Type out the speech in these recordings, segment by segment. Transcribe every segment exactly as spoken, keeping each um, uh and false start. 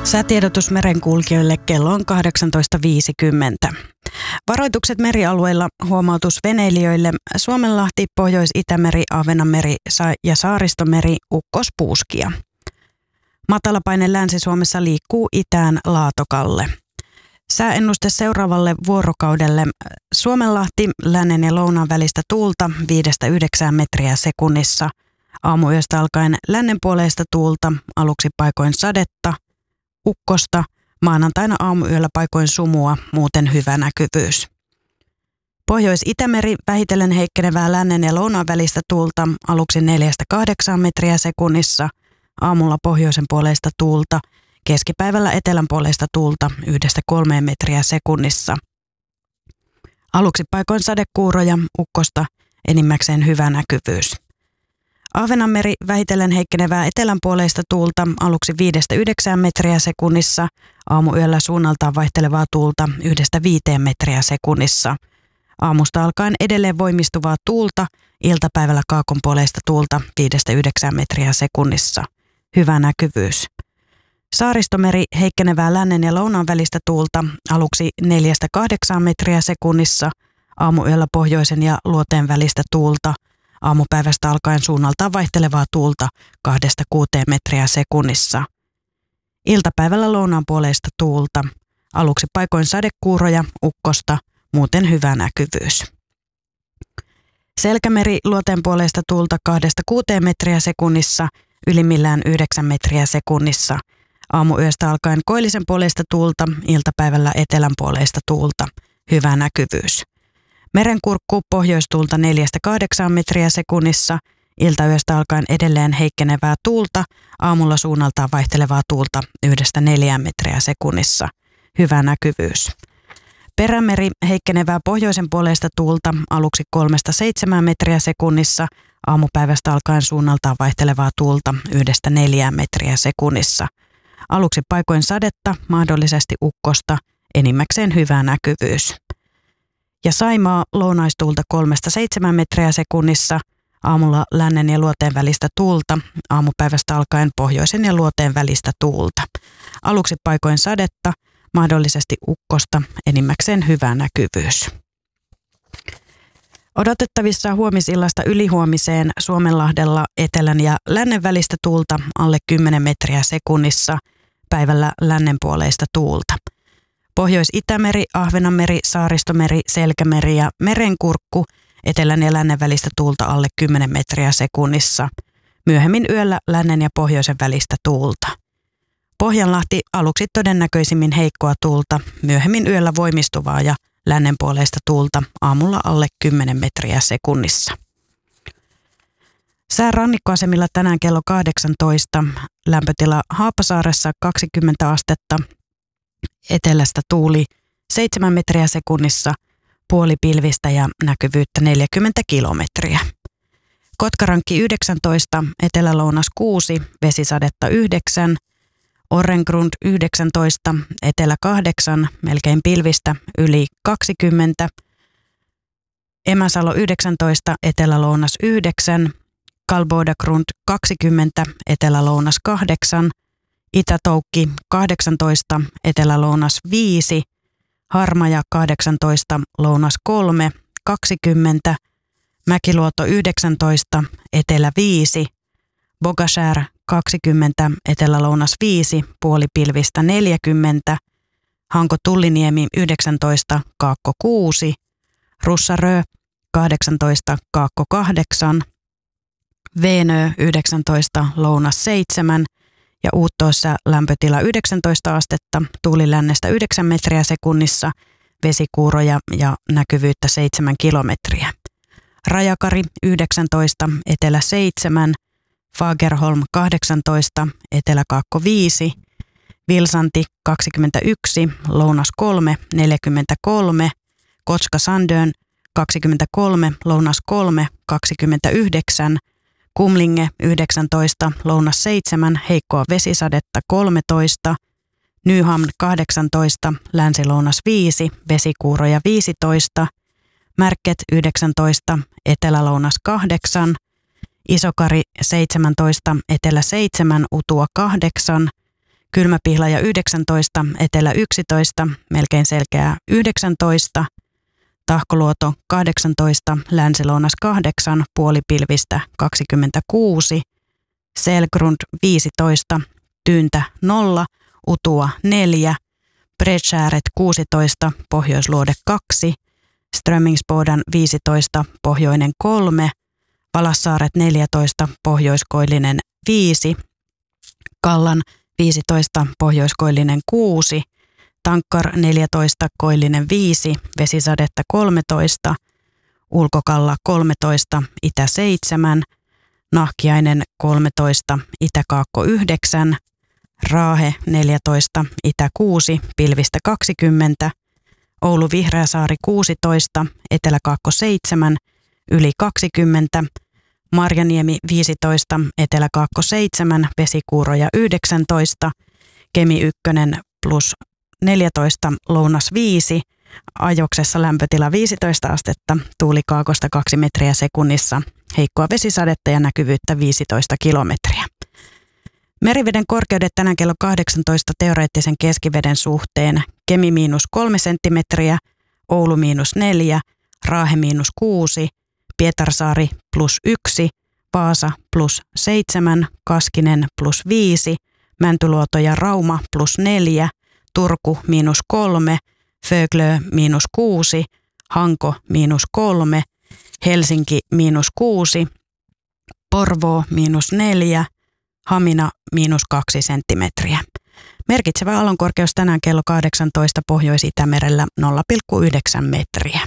Säätiedotus merenkulkijoille kello on kahdeksantoista viisikymmentä. Varoitukset merialueilla, huomautus veneilijöille, Suomenlahti, Pohjois-Itämeri, Ahvenanmeri ja Saaristomeri, ukkospuuskia. Matalapaine Länsi-Suomessa liikkuu itään Laatokalle. Sääennuste seuraavalle vuorokaudelle. Suomenlahti, lännen ja lounaan välistä tuulta viidestä yhdeksään metriä sekunnissa. Aamuyöstä alkaen lännenpuoleista tuulta, aluksi paikoin sadetta, ukkosta, maanantaina aamuyöllä paikoin sumua, muuten hyvä näkyvyys. Pohjois-Itämeri vähitellen heikkenevää lännen ja lounaan välistä tuulta, aluksi neljästä kahdeksaan metriä sekunnissa, aamulla pohjoisen puoleista tuulta, keskipäivällä etelän puoleista tuulta yhdestä kolmeen metriä sekunnissa. Aluksi paikoin sadekuuroja, ukkosta, enimmäkseen hyvä näkyvyys. Ahvenanmeri vähitellen heikkenevää etelänpuoleista tuulta, aluksi viidestä yhdeksään metriä sekunnissa, aamuyöllä suunnaltaan vaihtelevaa tuulta yhdestä viiteen metriä sekunnissa. Aamusta alkaen edelleen voimistuvaa tuulta, iltapäivällä kaakonpuoleista tuulta viidestä yhdeksään metriä sekunnissa. Hyvä näkyvyys. Saaristomeri heikkenevää lännen ja lounaan välistä tuulta, aluksi neljästä kahdeksaan metriä sekunnissa, aamuyöllä pohjoisen ja luoteen välistä tuulta, aamupäivästä alkaen suunnaltaan vaihtelevaa tuulta kahdesta kuuteen metriä sekunnissa. Iltapäivällä lounaan puoleista tuulta, aluksi paikoin sadekuuroja, ukkosta, muuten hyvä näkyvyys. Selkämeri luoteen puoleista tuulta kahdesta kuuteen metriä sekunnissa, ylimmillään yhdeksän metriä sekunnissa. Aamuyöstä alkaen koillisen puoleista tuulta, iltapäivällä etelän puoleista tuulta, hyvä näkyvyys. Merenkurkku pohjoistuulta neljästä kahdeksaan metriä sekunnissa, iltayöstä alkaen edelleen heikkenevää tuulta, aamulla suunnaltaan vaihtelevaa tuulta yhdestä neljään metriä sekunnissa. Hyvä näkyvyys. Perämeri heikkenevää pohjoisen puoleista tuulta, aluksi kolmesta seitsemään metriä sekunnissa, aamupäivästä alkaen suunnaltaan vaihtelevaa tuulta yhdestä neljään metriä sekunnissa. Aluksi paikoin sadetta, mahdollisesti ukkosta, enimmäkseen hyvä näkyvyys. Ja Saimaa lounaistuulta kolmesta seitsemään metriä sekunnissa, aamulla lännen ja luoteen välistä tuulta, aamupäivästä alkaen pohjoisen ja luoteen välistä tuulta. Aluksi paikoin sadetta, mahdollisesti ukkosta, enimmäkseen hyvä näkyvyys. Odotettavissa huomisillasta ylihuomiseen Suomenlahdella etelän ja lännen välistä tuulta alle kymmenen metriä sekunnissa, päivällä lännenpuoleista tuulta. Pohjois-Itämeri, Ahvenanmeri, Saaristomeri, Selkämeri ja Merenkurkku, etelän ja lännen välistä tuulta alle kymmenen metriä sekunnissa. Myöhemmin yöllä lännen ja pohjoisen välistä tuulta. Pohjanlahti aluksi todennäköisimmin heikkoa tuulta, myöhemmin yöllä voimistuvaa ja lännenpuoleista tuulta, aamulla alle kymmenen metriä sekunnissa. Sää rannikkoasemilla tänään kello kahdeksantoista, lämpötila Haapasaaressa kaksikymmentä astetta, etelästä tuuli seitsemän metriä sekunnissa, puoli pilvistä ja näkyvyyttä neljäkymmentä kilometriä. Kotkarankki yhdeksäntoista, etelä-lounas kuusi, vesisadetta yhdeksän, Orrengrund yhdeksäntoista, etelä kahdeksan, melkein pilvistä yli kaksikymmentä, Emäsalo yhdeksäntoista, etelä-lounas yhdeksän, Kalbodagrund kaksikymmentä, etelä-lounas kahdeksan, Itä-Toukki kahdeksantoista, etelä-lounas viisi, Harmaja kahdeksantoista, lounas kolme, kaksikymmentä, Mäkiluoto yhdeksäntoista, etelä viisi, Bogashär kaksikymmentä, etelä-lounas viisi, puolipilvistä neljäkymmentä, Hanko-Tulliniemi yhdeksäntoista, Kaakko kuusi, Russarö kahdeksantoista, Kaakko kahdeksan, Veenö yhdeksäntoista, lounas seitsemän ja Uuttoossa lämpötila yhdeksäntoista astetta, tuuli lännestä yhdeksän metriä sekunnissa, vesikuuroja ja näkyvyyttä seitsemän kilometriä. Rajakari yhdeksäntoista, etelä seitsemän, Fagerholm kahdeksantoista, etelä-kaakko viisi, Vilsanti kaksikymmentäyksi, lounas kolme, neljäkymmentäkolme, Kotska-Sandön kaksikymmentäkolme, lounas kolme, kaksikymmentäyhdeksän, Kumlinge yhdeksäntoista, lounas seitsemän, heikkoa vesisadetta kolmetoista, Nyhamn kahdeksantoista, länsi-lounas viisi, vesikuuroja viisitoista, Märket yhdeksäntoista, etelä-lounas kahdeksan, Isokari seitsemäntoista, etelä seitsemän, Utua kahdeksan, Kylmäpihlaja yhdeksäntoista, etelä yksitoista, melkein selkeää yhdeksäntoista. Tahkoluoto kahdeksantoista, länsilounas kahdeksan, puolipilvistä kaksikymmentäkuusi. Selgrund viisitoista, Tyyntä nolla, Utua neljä. Bredskääret kuusitoista, pohjoisluode kaksi. Strömmingsbodan viisitoista, pohjoinen kolme. Valassaaret neljätoista, pohjoiskoillinen viisi. Kallan viisitoista, pohjoiskoillinen kuusi. Tankkar neljätoista, koillinen viisi, vesisadetta kolmetoista. Ulkokalla kolmetoista, itä seitsemän. Nahkiainen kolmetoista, itäkaakko yhdeksän. Raahe neljätoista, itä kuusi, pilvistä kaksikymmentä. Oulu Vihreäsaari kuusitoista, eteläkaakko seitsemän, yli kaksikymmentä. Marjaniemi viisitoista, eteläkaakko seitsemän, vesikuuroja yhdeksäntoista. Kemi yksi plus neljätoista, lounas viisi. Ajoksessa lämpötila viisitoista astetta, tuuli kaakosta kaksi metriä sekunnissa. Heikkoa vesisadetta ja näkyvyyttä viisitoista kilometriä. Meriveden korkeudet tänään kello kahdeksantoista teoreettisen keskiveden suhteen. Kemi miinus kolme senttimetriä, Oulu miinus neljä, Raahe miinus kuusi, Pietarsaari plus yksi, Vaasa plus seitsemän, Kaskinen plus viisi, Mäntyluoto ja Rauma plus neljä, Turku miinus kolme, Föglö miinus kuusi, Hanko miinus kolme, Helsinki miinus kuusi, Porvoo miinus neljä, Hamina miinus kaksi senttimetriä. Merkitsevä aallonkorkeus tänään kello kahdeksantoista Pohjois-Itämerellä nolla pilkku yhdeksän metriä.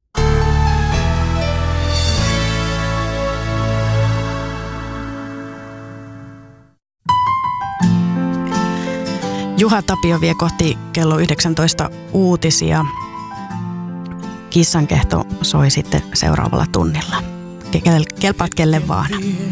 Juha Tapio vie kohti kello yhdeksäntoista uutisia. Kissankehto soi sitten seuraavalla tunnilla. Kelpaat kelle vaan.